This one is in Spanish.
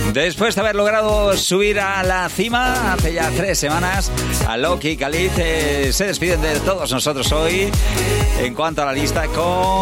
Después de haber logrado subir a la cima hace ya 3 semanas, Alok y Khalid se despiden de todos nosotros hoy en cuanto a la lista con